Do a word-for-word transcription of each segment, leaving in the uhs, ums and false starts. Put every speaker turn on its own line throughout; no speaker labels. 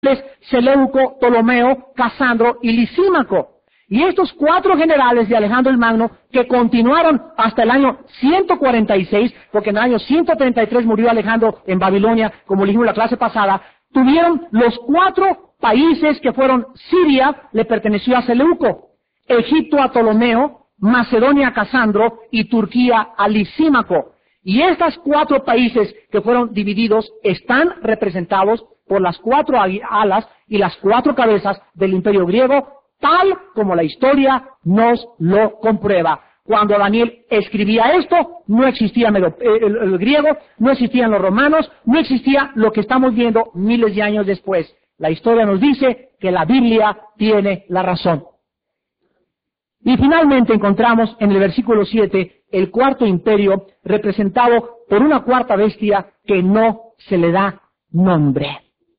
Seleuco, Ptolomeo, Casandro y Lisímaco. Y estos cuatro generales de Alejandro el Magno, que continuaron hasta el año ciento cuarenta y seis, porque en el año ciento treinta y tres murió Alejandro en Babilonia, como dijimos en la clase pasada, tuvieron los cuatro países que fueron: Siria le perteneció a Seleuco, Egipto a Ptolomeo, Macedonia a Casandro y Turquía a Lisímaco. Y estos cuatro países que fueron divididos están representados por las cuatro alas y las cuatro cabezas del imperio griego, tal como la historia nos lo comprueba. Cuando Daniel escribía esto, no existía el, el, el griego, no existían los romanos, no existía lo que estamos viendo miles de años después. La historia nos dice que la Biblia tiene la razón. Y finalmente encontramos en el versículo siete el cuarto imperio, representado por una cuarta bestia que no se le da nombre.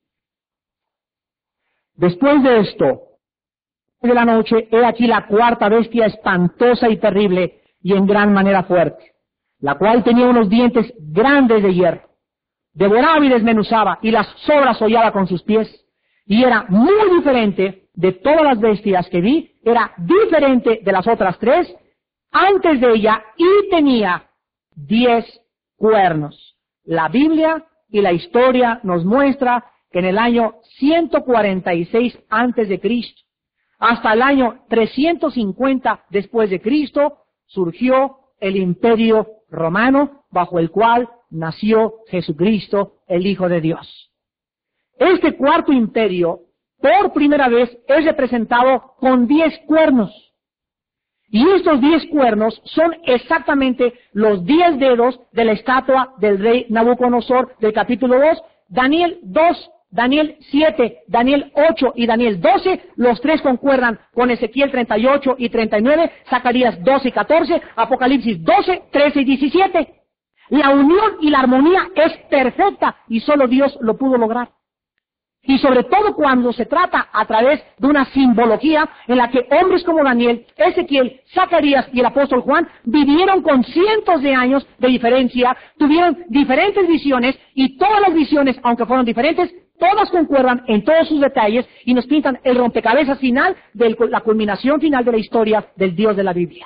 Después de esto, de la noche, he aquí la cuarta bestia espantosa y terrible y en gran manera fuerte, la cual tenía unos dientes grandes de hierro, devoraba y desmenuzaba, y las sobras hollaba con sus pies, y era muy diferente de todas las bestias que vi, era diferente de las otras tres antes de ella, y tenía diez cuernos. La Biblia y la historia nos muestra que en el año ciento cuarenta y seis antes de Cristo, hasta el año trescientos cincuenta después de Cristo, surgió el Imperio Romano, bajo el cual nació Jesucristo, el Hijo de Dios. Este cuarto imperio, por primera vez, es representado con diez cuernos. Y estos diez cuernos son exactamente los diez dedos de la estatua del rey Nabucodonosor del capítulo dos, Daniel dos, Daniel siete, Daniel ocho y Daniel doce, los tres concuerdan con Ezequiel treinta y ocho y treinta y nueve, Zacarías doce y catorce, Apocalipsis doce, trece y diecisiete. La unión y la armonía es perfecta y solo Dios lo pudo lograr. Y sobre todo cuando se trata a través de una simbología en la que hombres como Daniel, Ezequiel, Zacarías y el apóstol Juan vivieron con cientos de años de diferencia, tuvieron diferentes visiones, y todas las visiones, aunque fueron diferentes, todas concuerdan en todos sus detalles y nos pintan el rompecabezas final de la culminación final de la historia del Dios de la Biblia.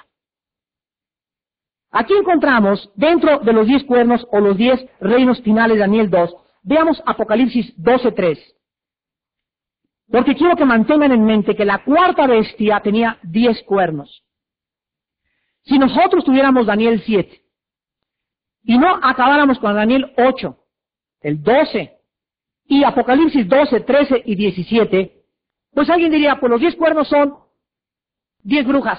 Aquí encontramos, dentro de los diez cuernos o los diez reinos finales de Daniel dos, veamos Apocalipsis doce tres. Porque quiero que mantengan en mente que la cuarta bestia tenía diez cuernos. Si nosotros tuviéramos Daniel siete, y no acabáramos con Daniel ocho, el doce, y Apocalipsis doce, trece y diecisiete, pues alguien diría, pues los diez cuernos son diez brujas.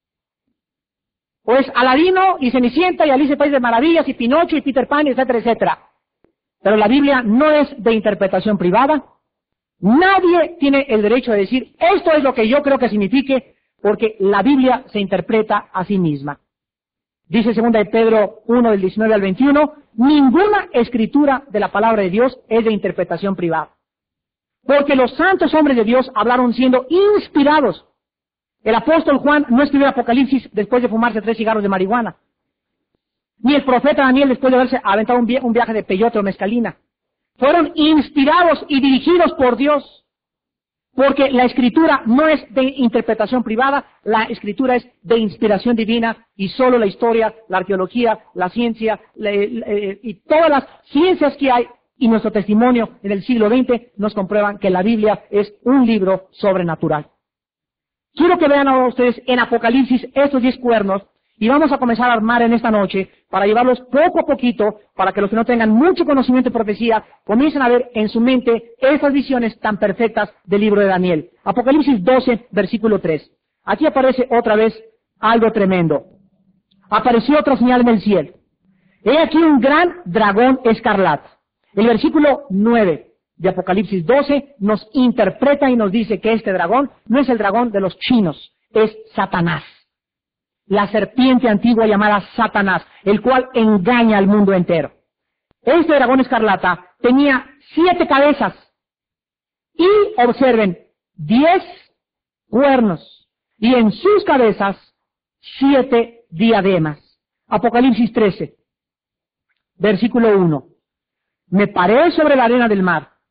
O es Aladino y Cenicienta y Alicia en el País de Maravillas y Pinocho y Peter Pan, etcétera, etcétera. Pero la Biblia no es de interpretación privada. Nadie tiene el derecho de decir, esto es lo que yo creo que signifique, porque la Biblia se interpreta a sí misma. Dice segunda de Pedro uno, del diecinueve al veintiuno, ninguna escritura de la palabra de Dios es de interpretación privada. Porque los santos hombres de Dios hablaron siendo inspirados. El apóstol Juan no escribió Apocalipsis después de fumarse tres cigarros de marihuana. Ni el profeta Daniel después de haberse aventado un, via un viaje de peyote o mezcalina. Fueron inspirados y dirigidos por Dios. Porque la escritura no es de interpretación privada, la escritura es de inspiración divina, y solo la historia, la arqueología, la ciencia la, la, y todas las ciencias que hay y nuestro testimonio en el siglo veinte nos comprueban que la Biblia es un libro sobrenatural. Quiero que vean ahora ustedes en Apocalipsis estos diez cuernos, y vamos a comenzar a armar en esta noche para llevarlos poco a poquito, para que los que no tengan mucho conocimiento de profecía comiencen a ver en su mente estas visiones tan perfectas del libro de Daniel. Apocalipsis doce, versículo tres. Aquí aparece otra vez algo tremendo. Apareció otra señal en el cielo. He aquí un gran dragón escarlata. El versículo nueve de Apocalipsis doce nos interpreta y nos dice que este dragón no es el dragón de los chinos, es Satanás. La serpiente antigua llamada Satanás, el cual engaña al mundo entero. Este dragón escarlata tenía siete cabezas y, observen, diez cuernos, y en sus cabezas siete diademas. Apocalipsis trece, versículo uno. Me paré sobre la arena del mar,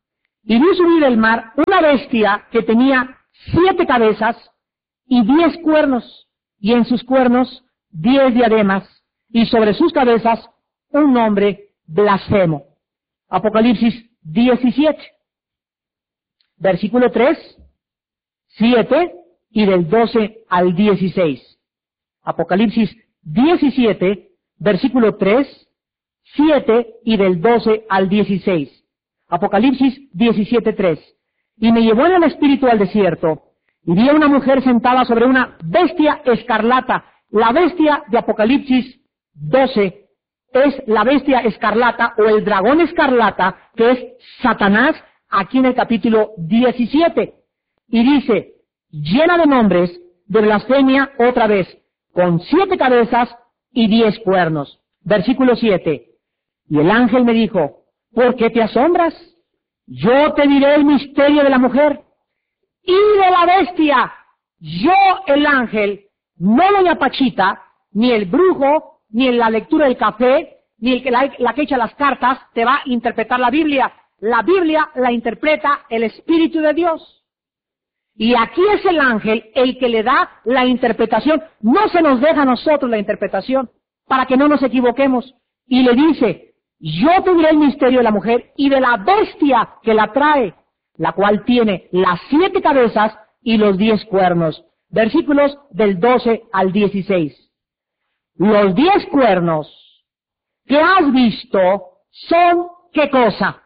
Y vi subir del mar una bestia que tenía siete cabezas y diez cuernos, y en sus cuernos diez diademas, y sobre sus cabezas un nombre blasfemo. Apocalipsis diecisiete, versículo tres, siete y del doce al dieciséis. Apocalipsis diecisiete, versículo tres, siete y del doce al dieciséis. Apocalipsis diecisiete, tres. Y me llevó en el espíritu al desierto, y vi a una mujer sentada sobre una bestia escarlata. La bestia de Apocalipsis doce es la bestia escarlata o el dragón escarlata, que es Satanás, aquí en el capítulo diecisiete. Y dice, llena de nombres, de blasfemia otra vez, con siete cabezas y diez cuernos. Versículo siete. Y el ángel me dijo, ¿por qué te asombras? Yo te diré el misterio de la mujer y de la bestia. Yo, el ángel, no doña Pachita, ni el brujo, ni en la lectura del café, ni el que la, la que echa las cartas, te va a interpretar la Biblia. La Biblia la interpreta el Espíritu de Dios. Y aquí es el ángel el que le da la interpretación. No se nos deja a nosotros la interpretación, para que no nos equivoquemos. Y le dice, yo te diré el misterio de la mujer y de la bestia que la trae, la cual tiene las siete cabezas y los diez cuernos. Versículos del doce al dieciséis. Los diez cuernos que has visto son, ¿qué cosa?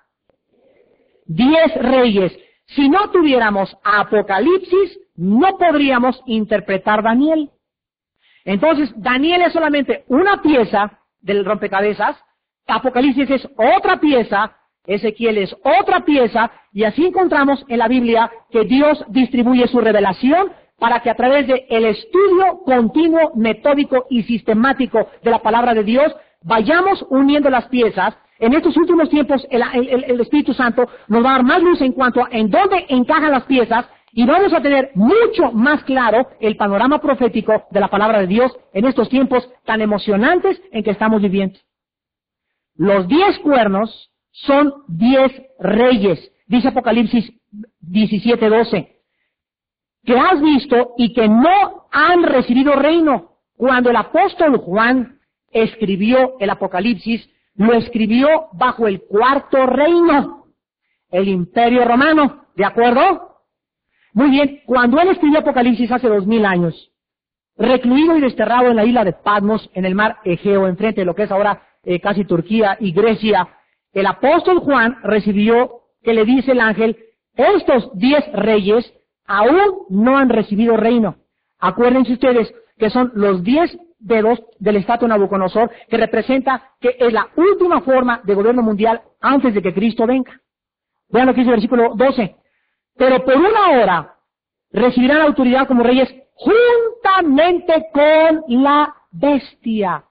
Diez reyes. Si no tuviéramos Apocalipsis, no podríamos interpretar Daniel. Entonces, Daniel es solamente una pieza del rompecabezas, Apocalipsis es otra pieza, Ezequiel es otra pieza, y así encontramos en la Biblia que Dios distribuye su revelación para que a través del estudio continuo, metódico y sistemático de la palabra de Dios, vayamos uniendo las piezas. En estos últimos tiempos, el, el, el Espíritu Santo nos va a dar más luz en cuanto a en dónde encajan las piezas, y vamos a tener mucho más claro el panorama profético de la palabra de Dios en estos tiempos tan emocionantes en que estamos viviendo. Los diez cuernos son diez reyes, dice Apocalipsis diecisiete, doce, que has visto y que no han recibido reino. Cuando el apóstol Juan escribió el Apocalipsis, lo escribió bajo el cuarto reino, el Imperio Romano, ¿de acuerdo? Muy bien, cuando él escribió Apocalipsis hace dos mil años, recluido y desterrado en la isla de Patmos, en el mar Egeo, enfrente de lo que es ahora eh, casi Turquía y Grecia, el apóstol Juan recibió que le dice el ángel, estos diez reyes aún no han recibido reino. Acuérdense ustedes que son los diez dedos del estatua de Nabucodonosor, que representa que es la última forma de gobierno mundial antes de que Cristo venga. Vean lo que dice el versículo doce. Pero por una hora recibirán autoridad como reyes juntamente con la bestia.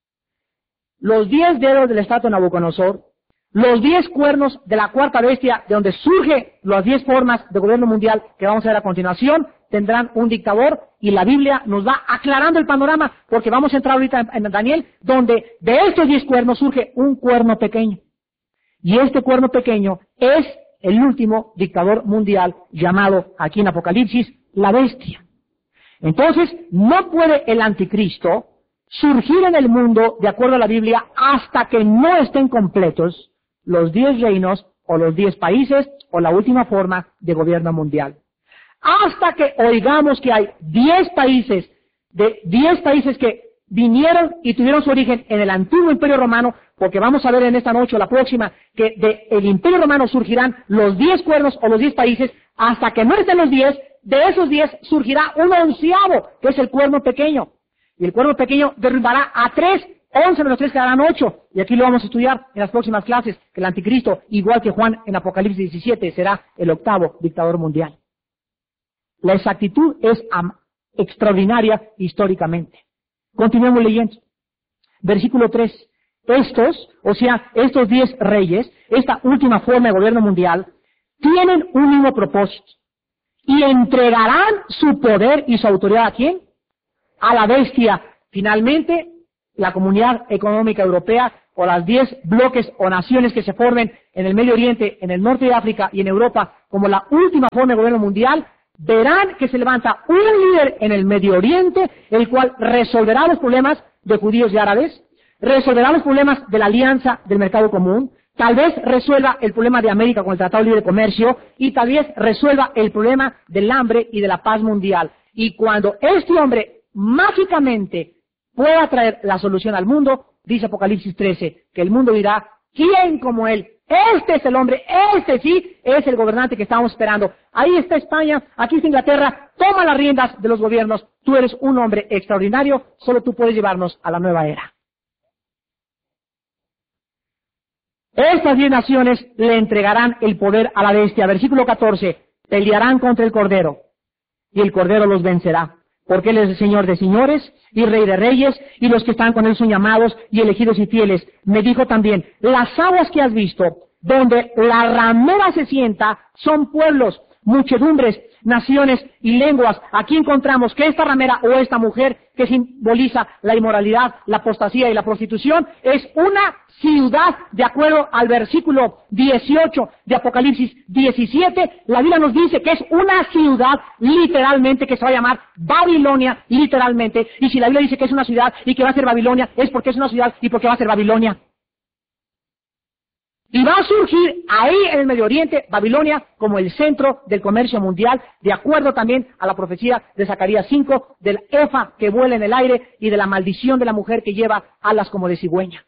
Los diez dedos del estatua de Nabucodonosor, los diez cuernos de la cuarta bestia, de donde surge las diez formas de gobierno mundial que vamos a ver a continuación, tendrán un dictador, y la Biblia nos va aclarando el panorama, porque vamos a entrar ahorita en, en Daniel, donde de estos diez cuernos surge un cuerno pequeño. Y este cuerno pequeño es el último dictador mundial, llamado aquí en Apocalipsis, la bestia. Entonces, no puede el anticristo surgir en el mundo, de acuerdo a la Biblia, hasta que no estén completos los diez reinos, o los diez países, o la última forma de gobierno mundial. Hasta que oigamos que hay diez países, de diez países que vinieron y tuvieron su origen en el antiguo Imperio Romano, porque vamos a ver en esta noche o la próxima que del Imperio Romano surgirán los diez cuernos o los diez países, hasta que no estén los diez, de esos diez surgirá un onceavo, que es el cuerno pequeño. Y el cuerno pequeño derribará a tres, once menos tres quedarán ocho. Y aquí lo vamos a estudiar en las próximas clases, que el anticristo, igual que Juan en Apocalipsis diecisiete, será el octavo dictador mundial. La exactitud es extraordinaria históricamente. Continuemos leyendo. Versículo tres. Estos, o sea, estos diez reyes, esta última forma de gobierno mundial, tienen un mismo propósito. Y entregarán su poder y su autoridad ¿a quién? A la bestia. Finalmente, la Comunidad Económica Europea o las diez bloques o naciones que se formen en el Medio Oriente, en el norte de África y en Europa como la última forma de gobierno mundial, verán que se levanta un líder en el Medio Oriente, el cual resolverá los problemas de judíos y árabes, resolverá los problemas de la alianza del mercado común, tal vez resuelva el problema de América con el Tratado de Libre Comercio y tal vez resuelva el problema del hambre y de la paz mundial. Y cuando este hombre mágicamente pueda traer la solución al mundo, dice Apocalipsis trece, que el mundo dirá, ¿quién como él? Este es el hombre, este sí es el gobernante que estamos esperando. Ahí está España, aquí está Inglaterra, toma las riendas de los gobiernos, tú eres un hombre extraordinario, solo tú puedes llevarnos a la nueva era. Estas diez naciones le entregarán el poder a la bestia. Versículo catorce, pelearán contra el Cordero, y el Cordero los vencerá, porque Él es el Señor de señores y Rey de reyes, y los que están con Él son llamados y elegidos y fieles. Me dijo también, las aguas que has visto, donde la ramera se sienta, son pueblos, muchedumbres, naciones y lenguas. Aquí encontramos que esta ramera o esta mujer que simboliza la inmoralidad, la apostasía y la prostitución es una ciudad, de acuerdo al versículo dieciocho de Apocalipsis diecisiete, la Biblia nos dice que es una ciudad literalmente que se va a llamar Babilonia literalmente, y si la Biblia dice que es una ciudad y que va a ser Babilonia, es porque es una ciudad y porque va a ser Babilonia. Y va a surgir ahí en el Medio Oriente, Babilonia, como el centro del comercio mundial, de acuerdo también a la profecía de Zacarías cinco, del efa que vuela en el aire y de la maldición de la mujer que lleva alas como de cigüeña.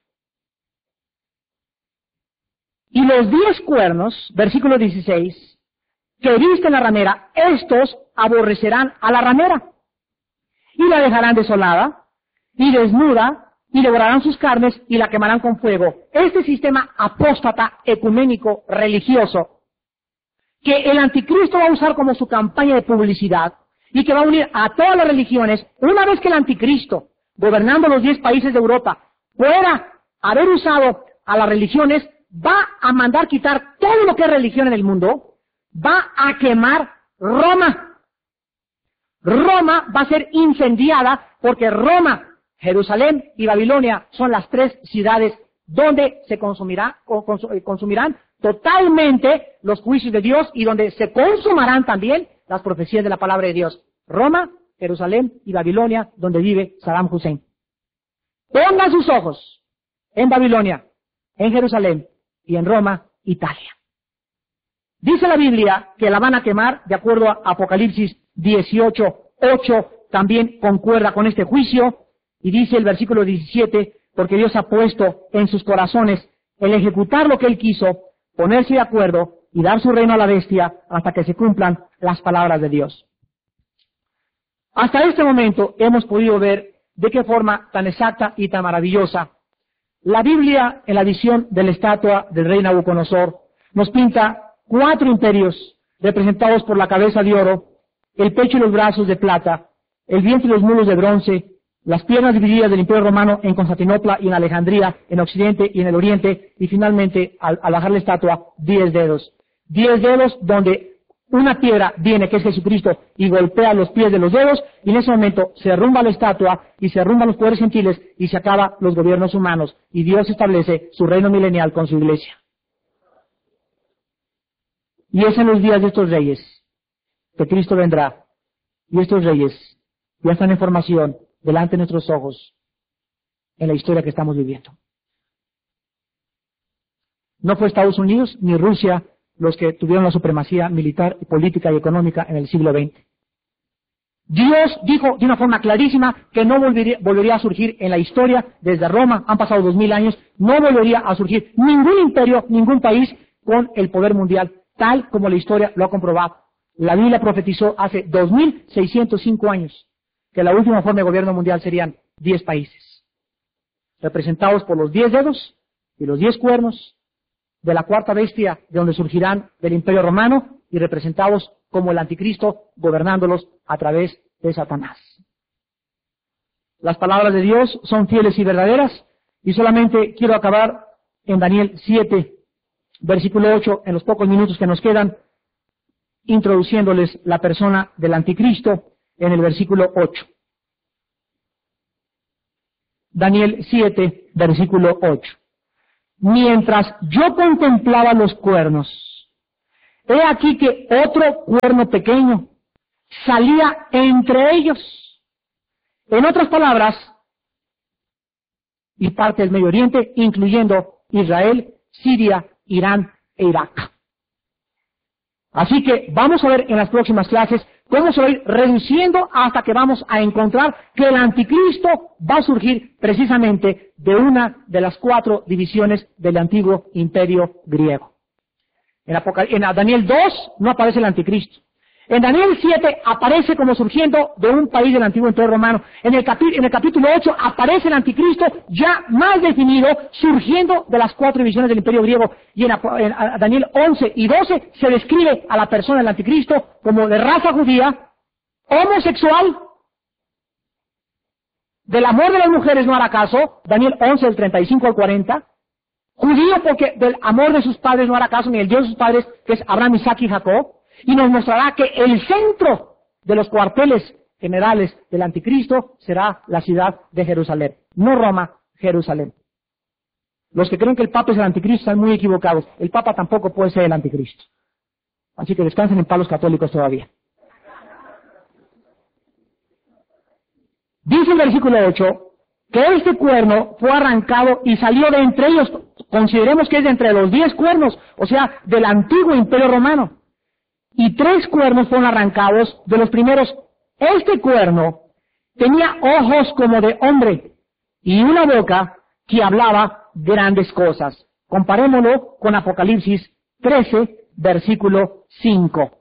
Y los diez cuernos, versículo dieciséis, que visten la ramera, estos aborrecerán a la ramera, y la dejarán desolada, y desnuda, y devorarán sus carnes y la quemarán con fuego. Este sistema apóstata, ecuménico, religioso, que el anticristo va a usar como su campaña de publicidad y que va a unir a todas las religiones, una vez que el anticristo, gobernando los diez países de Europa, pueda haber usado a las religiones, va a mandar quitar todo lo que es religión en el mundo, va a quemar Roma. Roma va a ser incendiada porque Roma, Jerusalén y Babilonia son las tres ciudades donde se consumirá, o consumirán totalmente los juicios de Dios y donde se consumarán también las profecías de la palabra de Dios. Roma, Jerusalén y Babilonia, donde vive Saddam Hussein. Pongan sus ojos en Babilonia, en Jerusalén y en Roma, Italia. Dice la Biblia que la van a quemar, de acuerdo a Apocalipsis dieciocho, ocho, también concuerda con este juicio. Y dice el versículo diecisiete, porque Dios ha puesto en sus corazones el ejecutar lo que Él quiso, ponerse de acuerdo y dar su reino a la bestia hasta que se cumplan las palabras de Dios. Hasta este momento hemos podido ver de qué forma tan exacta y tan maravillosa la Biblia, en la visión de la estatua del rey Nabucodonosor, nos pinta cuatro imperios representados por la cabeza de oro, el pecho y los brazos de plata, el vientre y los mulos de bronce, las piernas divididas del Imperio Romano en Constantinopla y en Alejandría, en Occidente y en el Oriente, y finalmente, al, al bajar la estatua, diez dedos. Diez dedos donde una piedra viene, que es Jesucristo, y golpea los pies de los dedos, y en ese momento se derrumba la estatua, y se derrumban los poderes gentiles, y se acaban los gobiernos humanos, y Dios establece su reino milenial con su iglesia. Y es en los días de estos reyes que Cristo vendrá, y estos reyes ya están en formación delante de nuestros ojos en la historia que estamos viviendo. No fue Estados Unidos ni Rusia los que tuvieron la supremacía militar, política y económica en el siglo veinte. Dios dijo de una forma clarísima que no volvería, volvería a surgir en la historia desde Roma, han pasado dos mil años, no volvería a surgir ningún imperio, ningún país con el poder mundial, tal como la historia lo ha comprobado. La Biblia profetizó hace dos mil seiscientos cinco años que la última forma de gobierno mundial serían diez países, representados por los diez dedos y los diez cuernos de la cuarta bestia, de donde surgirán del Imperio Romano, y representados como el anticristo, gobernándolos a través de Satanás. Las palabras de Dios son fieles y verdaderas, y solamente quiero acabar en Daniel siete, versículo ocho, en los pocos minutos que nos quedan, introduciéndoles la persona del anticristo en el versículo ocho. Daniel siete, versículo ocho. Mientras yo contemplaba los cuernos, he aquí que otro cuerno pequeño salía entre ellos. En otras palabras, y parte del Medio Oriente, incluyendo Israel, Siria, Irán e Irak. Así que vamos a ver en las próximas clases cómo se va a ir reduciendo hasta que vamos a encontrar que el anticristo va a surgir precisamente de una de las cuatro divisiones del antiguo imperio griego. En, Apocal- en Daniel dos no aparece el anticristo. En Daniel siete aparece como surgiendo de un país del antiguo imperio romano. En el, capi- en el capítulo ocho aparece el anticristo ya más definido, surgiendo de las cuatro divisiones del imperio griego. Y en, Apo- en a- Daniel once y doce se describe a la persona del anticristo como de raza judía, homosexual, del amor de las mujeres no hará caso, Daniel once del treinta y cinco al cuarenta, judío porque del amor de sus padres no hará caso, ni el Dios de sus padres, que es Abraham, Isaac y Jacob. Y nos mostrará que el centro de los cuarteles generales del anticristo será la ciudad de Jerusalén. No Roma, Jerusalén. Los que creen que el Papa es el anticristo están muy equivocados. El Papa tampoco puede ser el anticristo. Así que descansen en paz los católicos todavía. Dice el versículo ocho que este cuerno fue arrancado y salió de entre ellos. Consideremos que es de entre los diez cuernos, o sea, del antiguo imperio romano. Y tres cuernos fueron arrancados de los primeros. Este cuerno tenía ojos como de hombre y una boca que hablaba grandes cosas. Comparémoslo con Apocalipsis trece, versículo cinco.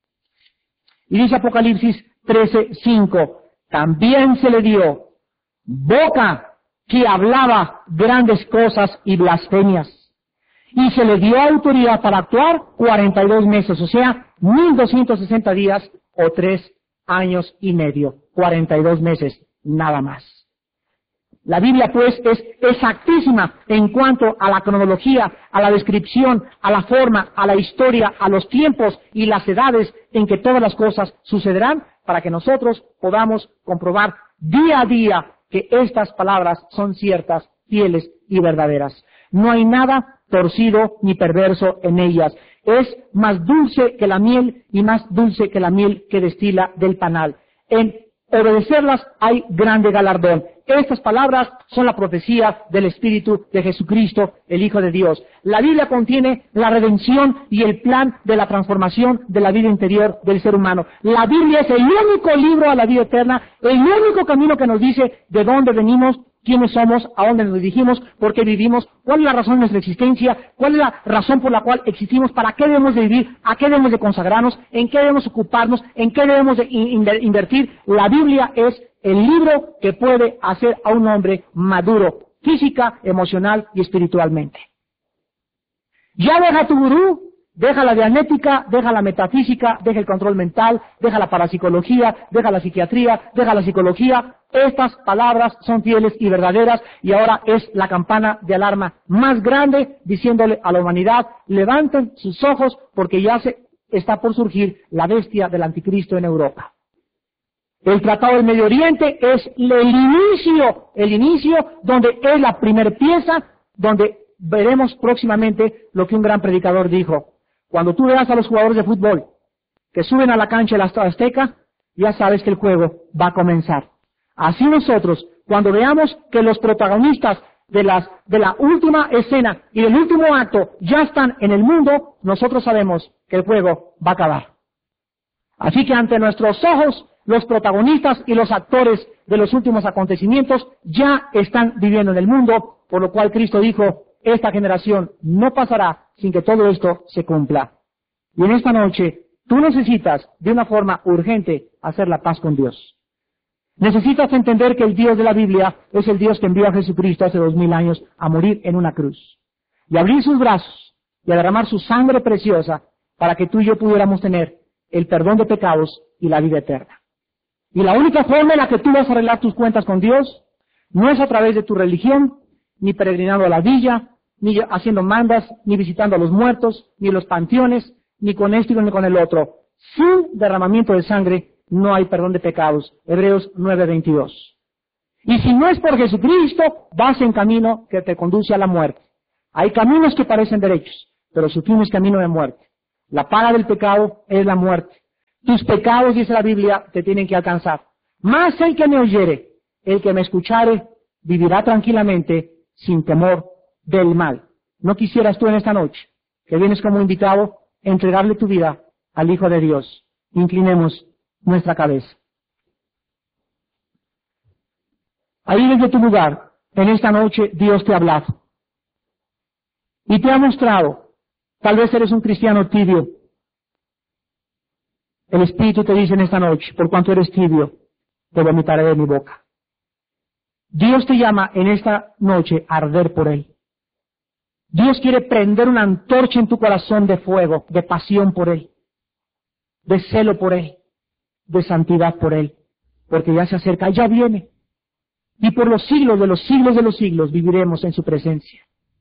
Y dice Apocalipsis trece, cinco. También se le dio boca que hablaba grandes cosas y blasfemias. Y se le dio autoridad para actuar cuarenta y dos meses, o sea, mil doscientos sesenta días o tres años y medio. cuarenta y dos meses, nada más. La Biblia, pues, es exactísima en cuanto a la cronología, a la descripción, a la forma, a la historia, a los tiempos y las edades en que todas las cosas sucederán, para que nosotros podamos comprobar día a día que estas palabras son ciertas, fieles y verdaderas. No hay nada torcido ni perverso en ellas. Es más dulce que la miel y más dulce que la miel que destila del panal. En obedecerlas hay grande galardón. Estas palabras son la profecía del Espíritu de Jesucristo, el Hijo de Dios. La Biblia contiene la redención y el plan de la transformación de la vida interior del ser humano. La Biblia es el único libro a la vida eterna, el único camino que nos dice de dónde venimos, quiénes somos, a dónde nos dirigimos, por qué vivimos, cuál es la razón de nuestra existencia, cuál es la razón por la cual existimos, para qué debemos de vivir, a qué debemos de consagrarnos, en qué debemos ocuparnos, en qué debemos de invertir. La Biblia es el libro que puede hacer a un hombre maduro, física, emocional y espiritualmente. Ya deja tu gurú, deja la dianética, deja la metafísica, deja el control mental, deja la parapsicología, deja la psiquiatría, deja la psicología. Estas palabras son fieles y verdaderas, y ahora es la campana de alarma más grande diciéndole a la humanidad: levanten sus ojos porque ya se está por surgir la bestia del anticristo en Europa. El Tratado del Medio Oriente es el inicio, el inicio donde es la primer pieza, donde veremos próximamente lo que un gran predicador dijo. Cuando tú veas a los jugadores de fútbol que suben a la cancha de la Azteca, ya sabes que el juego va a comenzar. Así nosotros, cuando veamos que los protagonistas de, las, de la última escena y del último acto ya están en el mundo, nosotros sabemos que el juego va a acabar. Así que ante nuestros ojos, los protagonistas y los actores de los últimos acontecimientos ya están viviendo en el mundo, por lo cual Cristo dijo: esta generación no pasará sin que todo esto se cumpla. Y en esta noche, tú necesitas, de una forma urgente, hacer la paz con Dios. Necesitas entender que el Dios de la Biblia es el Dios que envió a Jesucristo hace dos mil años a morir en una cruz, y abrir sus brazos, y a derramar su sangre preciosa, para que tú y yo pudiéramos tener el perdón de pecados y la vida eterna. Y la única forma en la que tú vas a arreglar tus cuentas con Dios no es a través de tu religión, ni peregrinando a la villa, ni haciendo mandas, ni visitando a los muertos, ni los panteones, ni con esto ni con el otro. Sin derramamiento de sangre no hay perdón de pecados. Hebreos nueve veintidós. Y si no es por Jesucristo, vas en camino que te conduce a la muerte. Hay caminos que parecen derechos, pero su fin es camino de muerte. La paga del pecado es la muerte. Tus pecados, dice la Biblia, te tienen que alcanzar. Mas el que me oyere, el que me escuchare, vivirá tranquilamente, sin temor del mal. ¿No quisieras tú en esta noche, que vienes como invitado, entregarle tu vida al Hijo de Dios? Inclinemos nuestra cabeza. Ahí desde tu lugar, en esta noche, Dios te ha hablado. Y te ha mostrado, tal vez eres un cristiano tibio. El Espíritu te dice en esta noche, por cuanto eres tibio, te vomitaré de mi boca. Dios te llama en esta noche a arder por Él. Dios quiere prender una antorcha en tu corazón de fuego, de pasión por Él, de celo por Él, de santidad por Él, porque ya se acerca, ya viene. Y por los siglos de los siglos de los siglos viviremos en su presencia.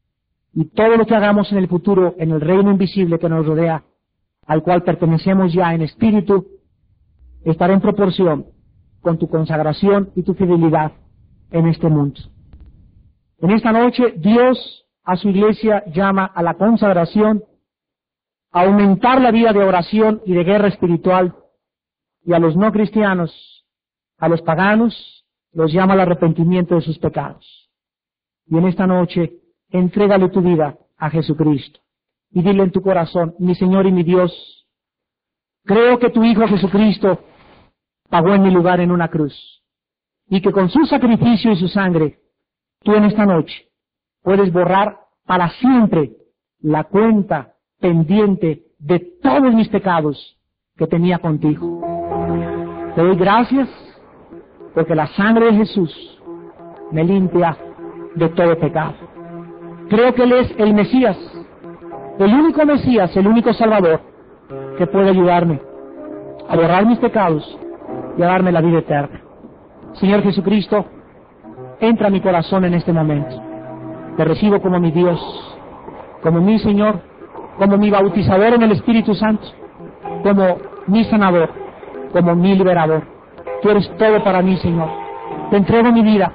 Y todo lo que hagamos en el futuro, en el reino invisible que nos rodea, al cual pertenecemos ya en espíritu, estará en proporción con tu consagración y tu fidelidad en este mundo. En esta noche, Dios a su iglesia llama a la consagración, a aumentar la vida de oración y de guerra espiritual, y a los no cristianos, a los paganos, los llama al arrepentimiento de sus pecados. Y en esta noche, entrégale tu vida a Jesucristo y dile en tu corazón: mi Señor y mi Dios, creo que tu Hijo Jesucristo pagó en mi lugar en una cruz, y que con su sacrificio y su sangre, tú en esta noche puedes borrar para siempre la cuenta pendiente de todos mis pecados que tenía contigo. Te doy gracias porque la sangre de Jesús me limpia de todo pecado. Creo que Él es el Mesías, el único Mesías, el único Salvador que puede ayudarme a borrar mis pecados y a darme la vida eterna. Señor Jesucristo, entra a mi corazón en este momento. Te recibo como mi Dios, como mi Señor, como mi bautizador en el Espíritu Santo, como mi sanador, como mi liberador. Tú eres todo para mí, Señor. Te entrego mi vida,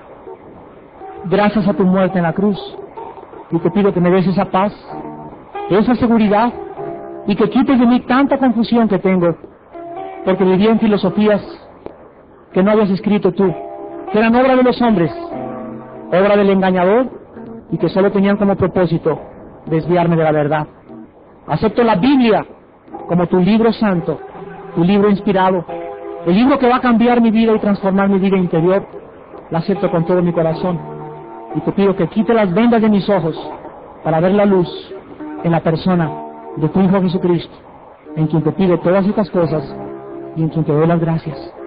gracias a tu muerte en la cruz, y te pido que me des esa paz, esa seguridad, y que quites de mí tanta confusión que tengo, porque viví en filosofías que no habías escrito tú, que eran obra de los hombres, obra del engañador, y que solo tenían como propósito desviarme de la verdad. Acepto la Biblia como tu libro santo, tu libro inspirado, el libro que va a cambiar mi vida y transformar mi vida interior. La acepto con todo mi corazón, y te pido que quite las vendas de mis ojos para ver la luz en la persona de tu Hijo Jesucristo, en quien te pido todas estas cosas y en quien te doy las gracias.